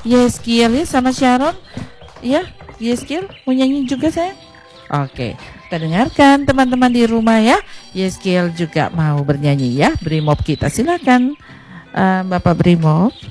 Yeskiel ya sama Sharon. Ya, Yeskiel mau nyanyi juga saya. Oke, kita dengarkan teman-teman di rumah ya. Yeskiel juga mau bernyanyi ya. Brimob kita silakan, Bapak Brimob.